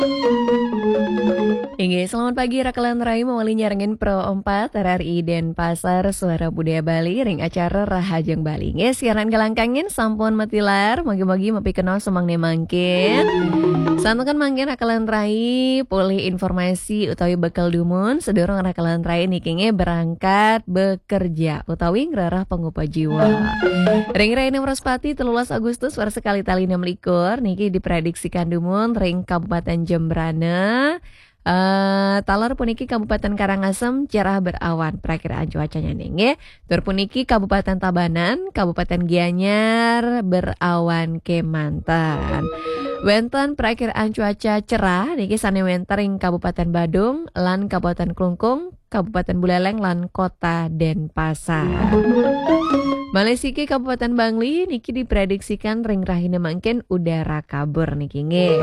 Hingga selamat pagi Rakalan Rai mewali nyarengen Pro 4 RRI Denpasar Suara Budaya Bali ring acara Rahajeng Bali. Nge siaran galangkangin sampun metilar mogi-mogi mepi kenal semang mangkin. Santukan mangkin Rakalan Rai pulih informasi utawi bekal dumun sedorong Rakalan Rai nikinge berangkat bekerja utawi ngerarah pengupah jiwa. Ring Rai Nemrospati 13 Agustus war sekali tali 6 niki diprediksikan dumun ring Kabupaten Jembrana. Talar puniki Kabupaten Karangasem cerah berawan perakiraan cuacanya nih. Tur puniki Kabupaten Tabanan, Kabupaten Gianyar berawan kemanten. Wenten perakiraan cuaca cerah niki sane wentering Kabupaten Badung lan Kabupaten Klungkung, Kabupaten Buleleng lan Kota Denpasar. Malesiki Kabupaten Bangli niki diprediksikan ring rahina mangkin udara kabur niki nge.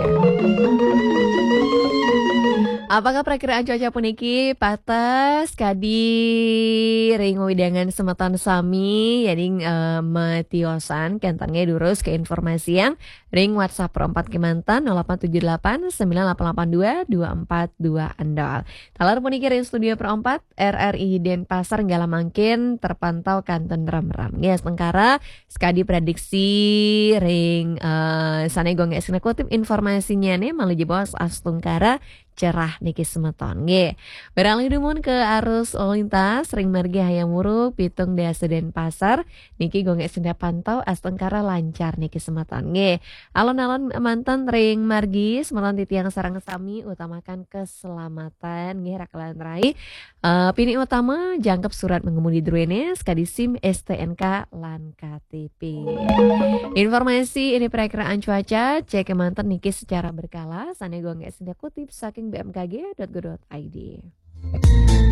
Apakah perakiraan cuaca puniki patas kadi ring widangan semeton sami yading metiosan kentangnya durus ke informasi yang ring WhatsApp Pro 4 Kemantan 0878 9882 242 andal. Talar puniki ring studio Pro 4 RRI Denpasar nggala mangkin terpantau kanten ram-ram. Yes, tengkara skadi prediksi ring sane gong eksekutif informasinya nih malah bos astungkara cerah niki semeton nge. Beralih dumun ke arus lalu lintas ring margi hayam wuruk pitung desa Denpasar niki gonge senda pantau astengkara lancar niki semeton nge. Alon-alon mantan ring margi semeton titiang sarang sami utamakan keselamatan nge rakalan rai. Pini utama jangkep surat mengemudi druene skadi SIM STNK lan KTP. Informasi ini perakiraan cuaca cek mantan niki secara berkala sane gonge senda kutip saking bmkg.go.id.